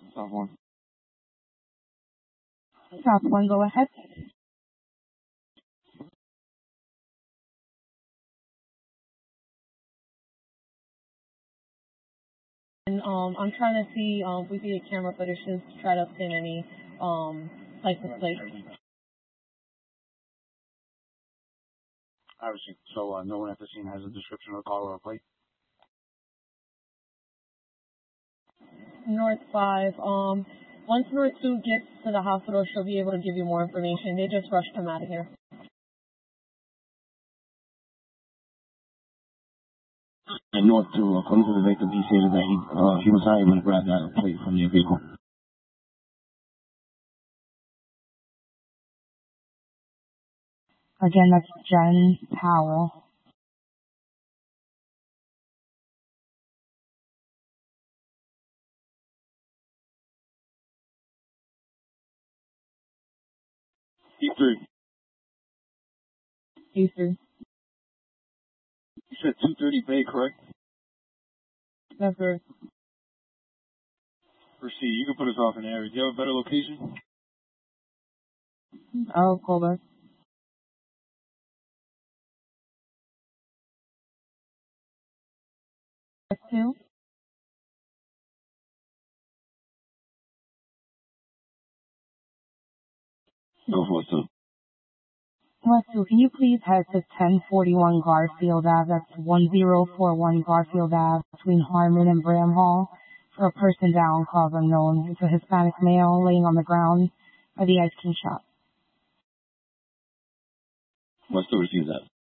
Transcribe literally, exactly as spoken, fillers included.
South one. South one, go ahead. And um, I'm trying to see um, if we can get camera footage to try to obtain any um, license plates. Obviously. So uh, no one at the scene has a description of the car or a plate? North five. Um, once North two gets to the hospital, she'll be able to give you more information. They just rushed him out of here. And North two, according to the victim, he stated that he uh, he was not able to grab that plate from your vehicle. Again, that's Jen Powell. E three. E three. You said two thirty Bay, correct? That's right. Proceed. You can put us off in the area. Do you have a better location? I'll call back. Two. Go for it, too. Plus two, can you please head to ten forty-one Garfield Ave, that's one zero four one Garfield Ave, between Harmon and Bramhall, for a person down, cause unknown. It's a Hispanic male laying on the ground by the ice cream shop. What's the receive that?